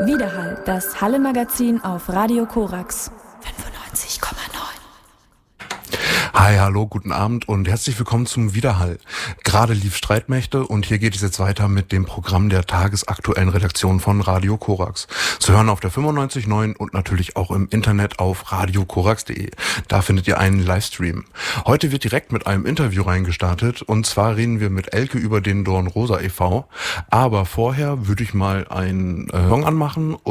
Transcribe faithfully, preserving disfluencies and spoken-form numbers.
Widerhall, das Halle-Magazin auf Radio Korax fünfundneunzig Komma neun. Hi, hallo, guten Abend und herzlich willkommen zum Widerhall. Gerade lief Streitmächte und hier geht es jetzt weiter mit dem Programm der tagesaktuellen Redaktion von Radio Korax. Zu hören auf der fünfundneunzig Komma neun und natürlich auch im Internet auf radio korax punkt de. Da findet ihr einen Livestream. Heute wird direkt mit einem Interview reingestartet und zwar reden wir mit Elke über den Dornrosa e V. Aber vorher würde ich mal einen äh, Song anmachen.